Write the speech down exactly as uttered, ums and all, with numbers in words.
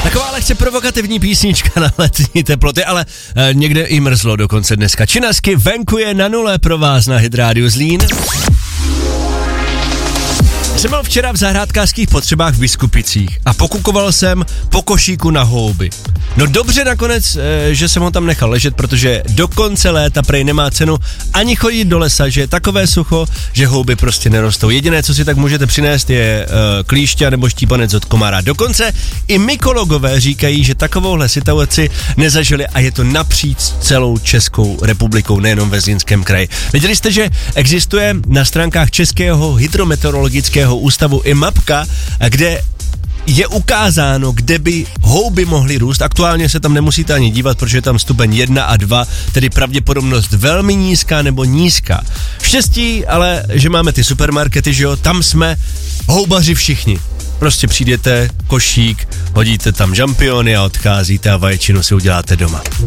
Taková lehce provokativní písnička na letní teploty, ale e, někde i mrzlo dokonce dneska. Činasky venku je na nule pro vás na Hit Radio Zlín. Jsem byl včera v zahrádkářských potřebách v Biskupicích a pokukoval jsem po košíku na houby. No dobře nakonec, e, že jsem ho tam nechal ležet, protože do konce léta prej nemá cenu ani chodit do lesa, že je takové sucho, že houby prostě nerostou. Jediné, co si tak můžete přinést, je e, klíšťa nebo štípanec od komára. Dokonce i mykologové říkají, že takovouhle situaci nezažili a je to napříč celou Českou republikou, nejenom ve Zlínském kraji. Věděli jste, že existuje na stránkách Českého hydrometeorologického ústavu i mapka, kde je ukázáno, kde by houby mohly růst. Aktuálně se tam nemusíte ani dívat, protože je tam stupeň jedna a dva, tedy pravděpodobnost velmi nízká nebo nízká. Štěstí, ale že máme ty supermarkety, že jo, tam jsme houbaři všichni. Prostě přijdete, košík, hodíte tam žampiony a odcházíte a vaječinu si uděláte doma.